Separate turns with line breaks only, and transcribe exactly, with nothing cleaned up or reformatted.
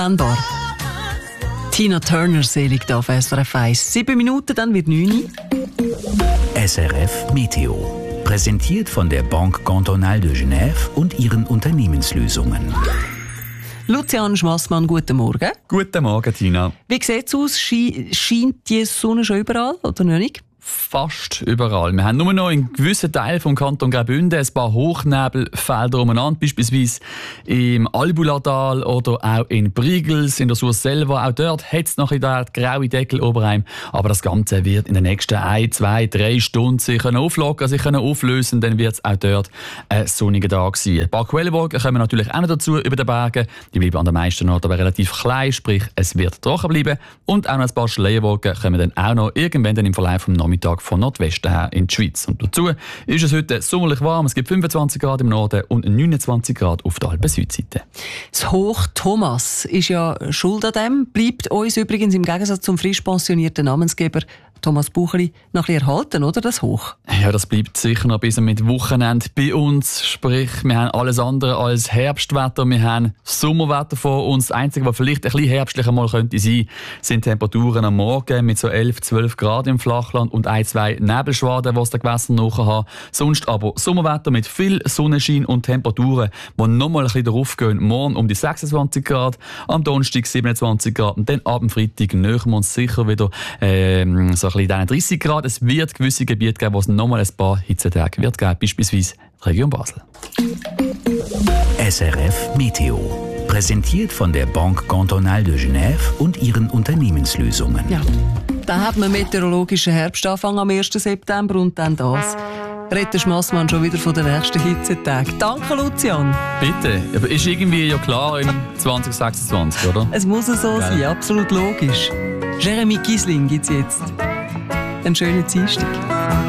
Anbar. Tina Turner selig da auf S R F eins. Sieben Minuten, dann wird neun.
S R F Meteo. Präsentiert von der Banque Cantonale de Genève und ihren Unternehmenslösungen.
Lucian Schmassmann, guten Morgen.
Guten Morgen, Tina.
Wie sieht es aus? Schei- Scheint die Sonne schon überall oder noch nicht?
Fast überall. Wir haben nur noch in gewissen Teilen vom Kanton Graubünden ein paar Hochnebelfelder umeinander, beispielsweise im Albulatal oder auch in Brigels, in der Source selber. Auch dort hat es noch ein bisschen graue Deckel oberheim. Aber das Ganze wird in den nächsten ein, zwei, drei Stunden sich auflockern, sich auflösen. Dann wird es auch dort ein sonniger Tag sein. Ein paar Quellenwolken kommen natürlich auch noch dazu über den Bergen. Die bleiben an den meisten Orten aber relativ klein, sprich es wird trocken bleiben. Und auch noch ein paar Schleierwolken kommen dann auch noch irgendwann dann im Verlauf des Nachmittags von Nordwesten her in die Schweiz. Und dazu ist es heute sommerlich warm. Es gibt fünfundzwanzig Grad im Norden und neunundzwanzig Grad auf der Alpen-Südseite.
Das Hoch Thomas ist ja schuld an dem. Bleibt uns übrigens im Gegensatz zum frisch pensionierten Namensgeber Thomas Buchli noch ein bisschen erhalten, oder, das Hoch?
Ja, das bleibt sicher noch bis mit Wochenende bei uns. Sprich, wir haben alles andere als Herbstwetter. Wir haben Sommerwetter vor uns. Das Einzige, was vielleicht ein bisschen herbstlicher mal könnte sein, sind Temperaturen am Morgen mit so elf, zwölf Grad im Flachland und ein, zwei Nebelschwaden, die es den Gewässern nachher haben. Sonst aber Sommerwetter mit viel Sonnenschein und Temperaturen, die nochmal ein bisschen darauf gehen. Morgen um die sechsundzwanzig Grad, am Donnerstag siebenundzwanzig Grad und dann ab dem Freitag nähern wir uns sicher wieder ähm, so ein bisschen dreißig Grad. Es wird gewisse Gebiete geben, wo es nochmal ein paar Hitzetage wird geben, beispielsweise die Region Basel.
S R F Meteo. Präsentiert von der Banque Cantonale de Genève und ihren Unternehmenslösungen.
Ja, da hat man meteorologischen Herbstanfang am ersten September und dann das. Redet der Schmassmann schon wieder von den nächsten Hitzetagen. Danke, Lucian.
Bitte, aber ist irgendwie ja klar im zwanzig sechsundzwanzig, oder?
Es muss so
Geil.
sein, absolut logisch. Jeremy Giesling gibt's jetzt. Einen schönen Dienstag.